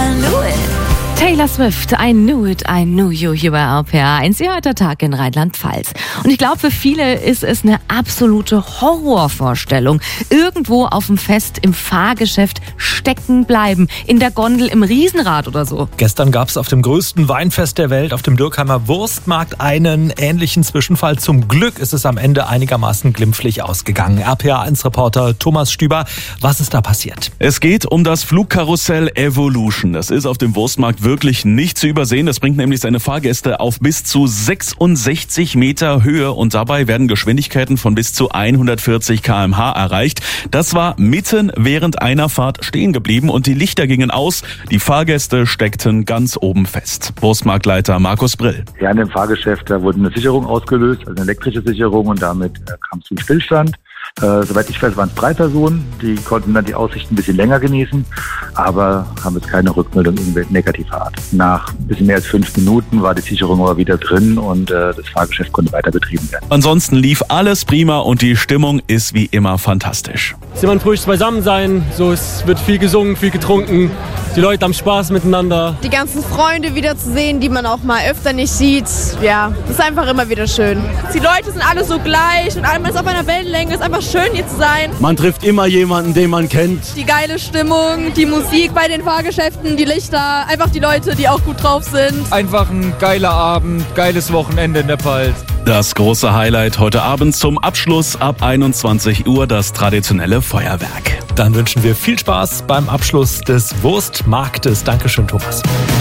Taylor Swift, I knew you hier bei RPR 1, ihr hört der Tag in Rheinland-Pfalz. Und ich glaube, für viele ist es eine absolute Horrorvorstellung. Irgendwo auf dem Fest im Fahrgeschäft stecken bleiben, in der Gondel im Riesenrad oder so. Gestern gab es auf dem größten Weinfest der Welt, auf dem Dürkheimer Wurstmarkt, einen ähnlichen Zwischenfall. Zum Glück ist es am Ende einigermaßen glimpflich ausgegangen. RPR 1-Reporter Thomas Stüber, was ist da passiert? Es geht um das Flugkarussell Evolution. Das ist auf dem Wurstmarkt wirklich nicht zu übersehen. Das bringt nämlich seine Fahrgäste auf bis zu 66 Meter Höhe und dabei werden Geschwindigkeiten von bis zu 140 km/h erreicht. Das war mitten während einer Fahrt stehen geblieben und die Lichter gingen aus. Die Fahrgäste steckten ganz oben fest. Wurstmarktleiter Markus Brill. Ja, in dem Fahrgeschäft wurde eine Sicherung ausgelöst, also eine elektrische Sicherung, und damit kam es zum Stillstand. Soweit ich weiß, waren es 3 Personen, die konnten dann die Aussicht ein bisschen länger genießen, aber haben jetzt keine Rückmeldung negativer Art. Nach ein bisschen mehr als 5 Minuten war die Sicherung aber wieder drin und das Fahrgeschäft konnte weiter betrieben werden. Ansonsten lief alles prima und die Stimmung ist wie immer fantastisch. Man fröhlich beisammen sein, so, es wird viel gesungen, viel getrunken, die Leute haben Spaß miteinander. Die ganzen Freunde wieder zu sehen, die man auch mal öfter nicht sieht, ja, das ist einfach immer wieder schön. Die Leute sind alle so gleich und man ist auf einer Wellenlänge, ist einfach schön hier zu sein. Man trifft immer jemanden, den man kennt. Die geile Stimmung, die Musik bei den Fahrgeschäften, die Lichter, einfach die Leute, die auch gut drauf sind. Einfach ein geiler Abend, geiles Wochenende in der Pfalz. Das große Highlight heute Abend zum Abschluss ab 21 Uhr, das traditionelle Feuerwerk. Dann wünschen wir viel Spaß beim Abschluss des Wurstmarktes. Dankeschön, Thomas.